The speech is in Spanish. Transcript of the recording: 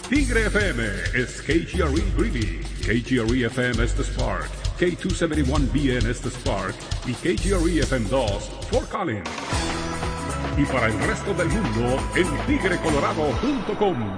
Tigre FM is KGRE Greeley, KGRE FM es The Spark, K271BN es The Spark y KGRE FM2 Fort Collins. Y para el resto del mundo en tigrecolorado.com.